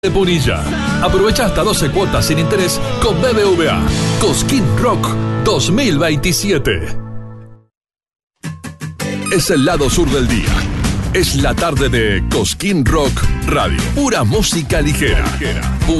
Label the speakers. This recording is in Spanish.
Speaker 1: de Punilla. Aprovecha hasta 12 cuotas sin interés con BBVA. Cosquín Rock 2027. Es el lado sur del día. Es la tarde de Cosquín Rock Radio. Pura música ligera.